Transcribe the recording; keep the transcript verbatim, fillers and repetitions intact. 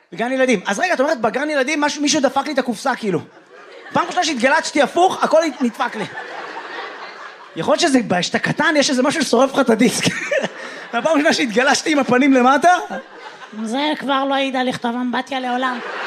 בגן ילדים. אז רגע, את אומרת, בגן ילדים מישהו דפק לי את הקופסה, כאילו. פעם ראשונה שהתגלצתי הפוך, הכל נדפק לי. יכול להיות שזה, שאתה קטן, יש איזה משהו ששורף לך את הדיסק. הפעם ראשונה שהתגלשתי עם הפנים למטה. זה כבר לא ידע לכתוב אמבטיה לעולם.